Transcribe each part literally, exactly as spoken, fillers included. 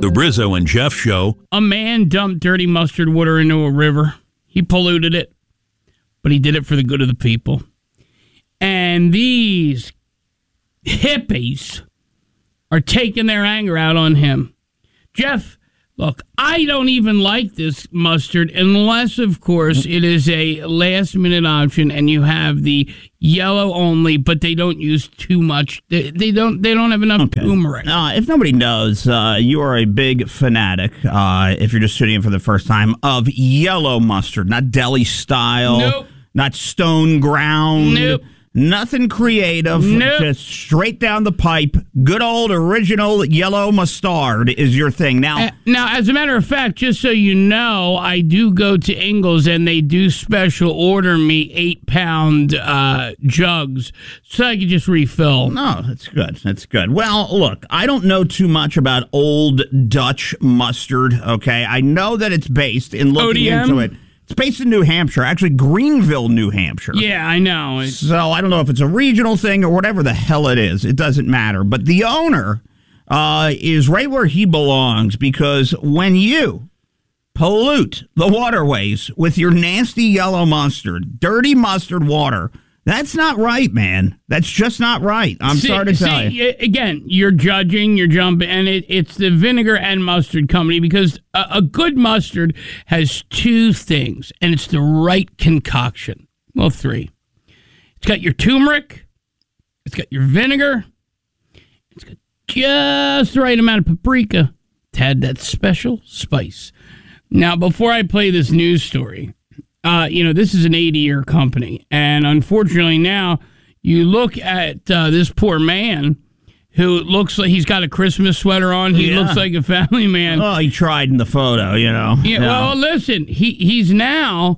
The Rizzo and Jeff Show. A man dumped dirty mustard water into a river. He polluted it, but he did it for the good of the people. And these hippies are taking their anger out on him. Jeff, look, I don't even like this mustard unless, of course, it is a last-minute option and you have the yellow only, but they don't use too much. They, they don't They don't have enough okay. turmeric. Uh, if nobody knows, uh, you are a big fanatic, uh, if you're just tuning in for the first time, of yellow mustard, not deli style, Nope. not stone ground. Nope. Nothing creative, Nope. just straight down the pipe. Good old original yellow mustard is your thing. Now, Uh, now, as a matter of fact, just so you know, I do go to Ingles and they do special order me eight-pound uh, jugs so I can just refill. no, that's good. That's good. Well, look, I don't know too much about old Dutch mustard, okay? I know that it's based in looking O D M? into it. It's based in New Hampshire, actually Greenville, New Hampshire. Yeah, I know. It's- So I don't know if it's a regional thing or whatever the hell it is. It doesn't matter. But the owner uh, is right where he belongs, because when you pollute the waterways with your nasty yellow mustard, dirty mustard water, that's not right, man. That's just not right. I'm see, sorry to tell see, you. Again, you're judging, you're jumping, and it, it's the vinegar and mustard company, because a, a good mustard has two things, and it's the right concoction. Well, three. It's got your turmeric, it's got your vinegar, it's got just the right amount of paprika to add that special spice. Now, before I play this news story, uh, you know, this is an eighty-year company, and unfortunately now you look at uh, this poor man who looks like he's got a Christmas sweater on. He Yeah. looks like a family man. Oh, he tried in the photo, you know. Yeah, well, listen, he he's now,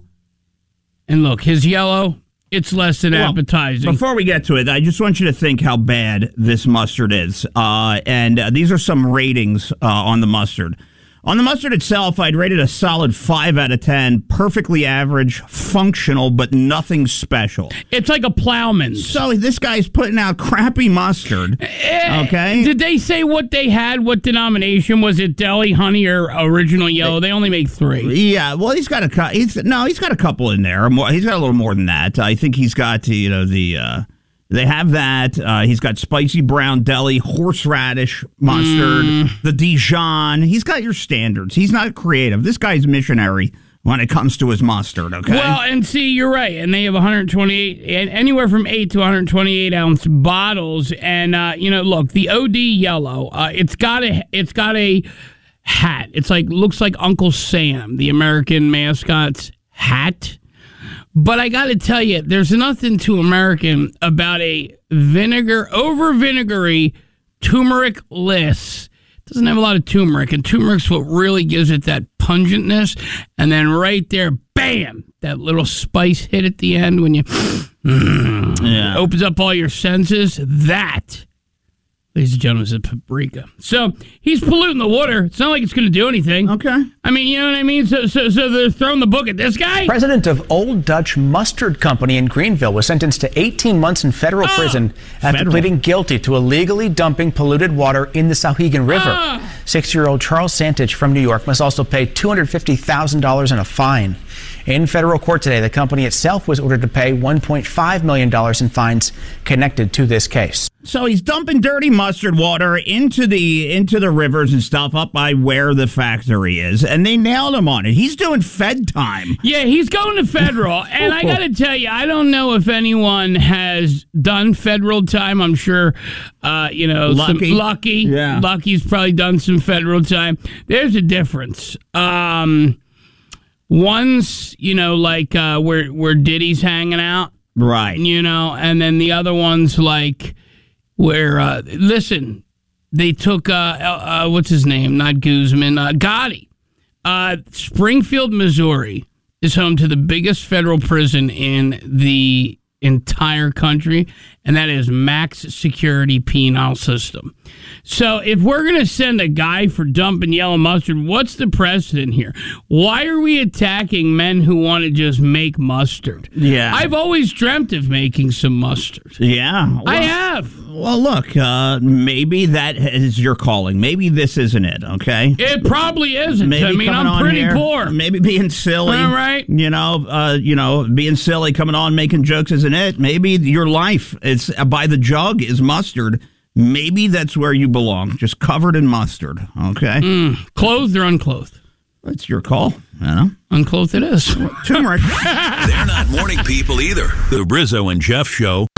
and look, his yellow, it's less than Well, appetizing. Before we get to it, I just want you to think how bad this mustard is. Uh, and uh, these are some ratings uh, on the mustard. On the mustard itself, I'd rate it a solid five out of ten. Perfectly average, functional, but nothing special. It's like a Plowman's. So this guy's putting out crappy mustard. Okay? Did they say what they had? What denomination was it? Deli, honey, or original yellow? They only make three. Yeah, well, he's got a cou- he's no, he's got a couple in there. More, he's got a little more than that. I think he's got you know the uh, they have that. Uh, he's got spicy brown deli, horseradish mustard, Mm. the Dijon. He's got your standards. He's not creative. This guy's missionary when it comes to his mustard. Okay. Well, and see, you're right, and they have one hundred twenty-eight, and anywhere from eight to one hundred twenty-eight ounce bottles, and uh, you know, look, the O D yellow, uh, it's got a, it's got a hat. It's like looks like Uncle Sam, the American mascot's hat. But I got to tell you, there's nothing too American about a vinegar, over vinegary, turmeric-less. It doesn't have a lot of turmeric, and turmeric's what really gives it that pungentness. And then right there, bam, that little spice hit at the end when you mm, Yeah. opens up all your senses. That, ladies and gentlemen, is a paprika. So he's polluting the water. It's not like it's going to do anything. Okay. I mean, you know what I mean? So, so, so they're throwing the book at this guy? President of Old Dutch Mustard Company in Greenville was sentenced to eighteen months in federal Ah! prison after Federal. pleading guilty to illegally dumping polluted water in the Sauhegan River. Ah! Six-year-old Charles Santich from New York must also pay two hundred fifty thousand dollars in a fine. In federal court today, the company itself was ordered to pay one point five million dollars in fines connected to this case. So he's dumping dirty mustard water into the into the rivers and stuff up by where the factory is, and they nailed him on it. He's doing Fed time. Yeah, he's going to federal. And I got to tell you, I don't know if anyone has done federal time. I'm sure, uh, you know, Lucky. Some, Lucky. Yeah. Lucky's probably done some federal time. There's a difference. Um, one's, you know, like uh, where, where Diddy's hanging out, Right. you know, and then the other one's like where, uh, listen, they took, uh, uh, what's his name? Not Guzman, uh, Gotti. Uh, Springfield, Missouri is home to the biggest federal prison in the entire country, and that is max security penal system. So if we're going to send a guy for dumping yellow mustard, what's the precedent here? Why are we attacking men who want to just make mustard? Yeah. I've always dreamt of making some mustard. Yeah. Well, I have. Well, look, uh, maybe that is your calling. Maybe this isn't it, okay? It probably isn't. Maybe I mean, coming I'm on pretty here, poor. Maybe being silly. All right. You know, uh, you know, being silly, coming on, making jokes isn't it. Maybe your life, it's uh, by the jug is mustard. Maybe that's where you belong, just covered in mustard, okay? Mm, clothed or unclothed? That's your call, you know? Unclothed it is. Turmeric. They're not morning people either. The Rizzo and Jeff Show.